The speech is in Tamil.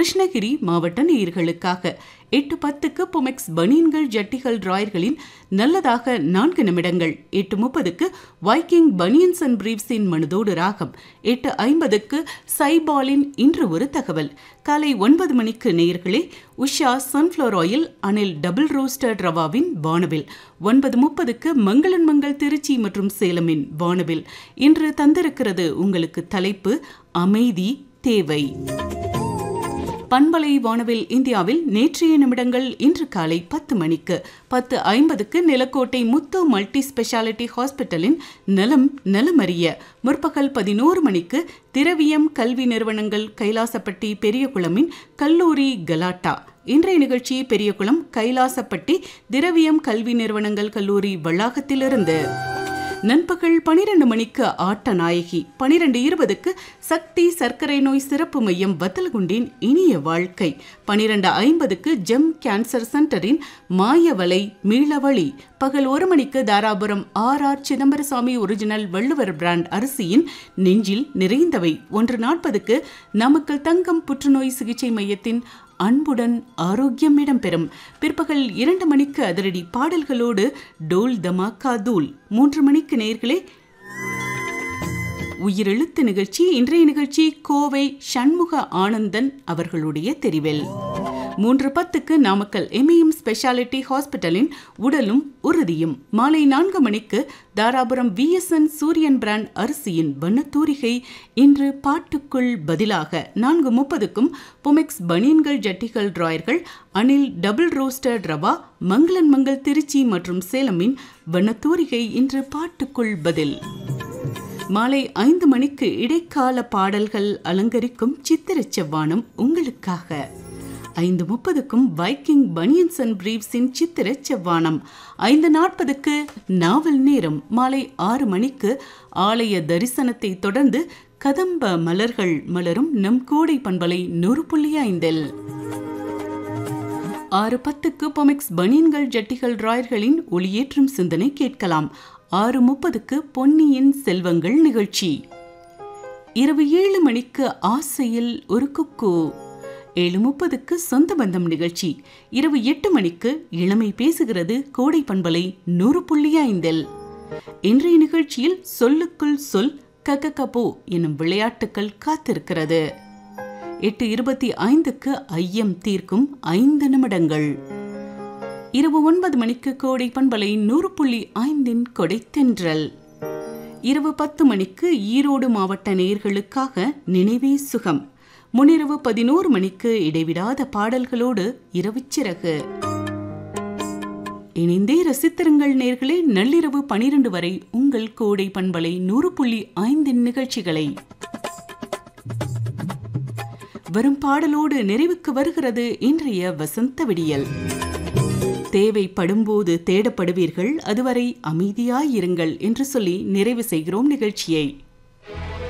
கிருஷ்ணகிரி மாவட்ட நேயர்களுக்காக 8:10க்கு புமெக்ஸ் பனியன்கள் ஜட்டிகள் டிராயர்களின் நல்லதாக 4 நிமிடங்கள், 8:30க்கு வைக்கிங் பனியன்ஸ் அண்ட் பிரீவ்ஸின் மனதோடு ராகம், 8:50க்கு சைபாலின் இன்று ஒரு தகவல். காலை 9 மணிக்கு நேயர்களே Usha sunflower oil Anil double ரோஸ்டர்ட் ரவாவின் வானவில், 9:30க்கு மங்களன் மங்கள் திருச்சி மற்றும் சேலமின் வானவில். இன்று தந்திருக்கிறது உங்களுக்கு தலைப்பு அமைதி தேவை. பண்பலை வானவில் இந்தியாவில் நேற்றைய நிமிடங்கள் இன்று காலை 10 மணிக்கு, 10:50க்கு நிலக்கோட்டை முத்து மல்டி ஸ்பெஷாலிட்டி ஹாஸ்பிட்டலின் நலமறிய, முற்பகல் 11 மணிக்கு திரவியம் கல்வி நிறுவனங்கள் கைலாசப்பட்டி பெரியகுளமின் கல்லூரி கலாட்டா. இன்றைய நிகழ்ச்சி பெரியகுளம் கைலாசப்பட்டி திரவியம் கல்வி நிறுவனங்கள் கல்லூரி வளாகத்திலிருந்து. நண்பகல் 12 மணிக்கு ஆட்ட நாயகி, 12:20க்கு சக்தி சர்க்கரை நோய் சிறப்பு மையம் வத்தலகுண்டின் இனிய வாழ்க்கை, 12:50க்கு ஜெம் கேன்சர் சென்டரின் மாயவலை மீளவழி. பகல் 1 மணிக்கு Dharapuram R Chidambarasamy original Valluvar brand அரிசியின் நெஞ்சில் நிறைந்தவை. 1:40க்கு நாமக்கல் தங்கம் புற்றுநோய் சிகிச்சை மையத்தின் அன்புடன் ஆரோக்கியம் இடம்பெறும். பிற்பகல் 2 மணிக்கு அதிரடி பாடல்களோடு டோல் தமாக்கா தூள். 3 மணிக்கு நேயர்களே உயிரெழுத்து நிகழ்ச்சி. இன்றைய நிகழ்ச்சி கோவை சண்முக ஆனந்தன் அவர்களுடைய தெரிவில். 3:10க்கு நாமக்கல் எம்ஏஎம் ஸ்பெஷாலிட்டி ஹாஸ்பிட்டலின் உடலும் உறுதியும். மாலை 4 மணிக்கு தாராபுரம் விஎஸ்என் சூரியன் பிராண்ட் அரிசியின் வண்ணத்தூரிகை இன்று பாட்டுக்குள் பதிலாக. 4:30க்கும் புமெக்ஸ் பனியன்கள் ஜட்டிகள் டிராயர்கள் அனில் டபுள் ரோஸ்டர்ட் ரவா மங்களன் மங்கள் திருச்சி மற்றும் சேலமின் வண்ணத்தூரிகை இன்று பாட்டுக்குள் பதில். மாலை 5 மணிக்கு இடைக்கால பாடல்கள் அலங்கரிக்கும் சித்திர செவ்வானம் உங்களுக்காக. 5:30க்கும் வைக்கிங் பனியன்ஸ் அண்ட் பிரீவ்ஸின் சித்திர செவ்வானம். 5:40க்கு நாவல் நேரம். மாலை 6 மணிக்கு ஆலய தரிசனத்தை தொடர்ந்து கதம்ப மலர்கள் மலரும் நம் கோடை பண்பலை 100.5. 6:10க்கு பொமெக்ஸ் பனியன்கள் ஜட்டிகள் டிராயர்களின் ஒளியேற்றும் சிந்தனை கேட்கலாம். 6:30க்கு பொன்னியின் செல்வங்கள் நிகழ்ச்சி. இரவு 7 மணிக்கு ஆசையில் ஒரு குக்கு. 7:30க்கு சொந்த பந்தம் நிகழ்ச்சி. இரவு 8 மணிக்கு இளமை பேசுகிறது கோடை பண்பலை 100.5. இன்றைய நிகழ்ச்சியில் சொல்லுக்குள் சொல் கககபோ எனும் விளையாட்டுக்கள் காத்திருக்கிறது. 8:25க்கு ஐயம் தீர்க்கும் 5 நிமிடங்கள். இரவு 9 மணிக்கு கோடை பண்பலை 100.5 கொடை தென்றல். இரவு 10 மணிக்கு ஈரோடு மாவட்ட நேயர்களுக்காக நினைவே சுகம். முன்னிரவு 11 மணிக்கு இடைவிடாத பாடல்களோடு இரவு சிறகு. இணைந்தே ரசித்திருங்கள் நேயர்களே. நள்ளிரவு 12 வரை உங்கள் கோடை பண்பலை 100.5 நிகழ்ச்சிகளை. வரும் பாடலோடு நிறைவுக்கு வருகிறது இன்றைய வசந்த விடியல். தேவைப்படும்போது தேடப்படுவீர்கள், அதுவரை அமைதியாயிருங்கள் என்று சொல்லி நிறைவு செய்கிறோம் நிகழ்ச்சியை.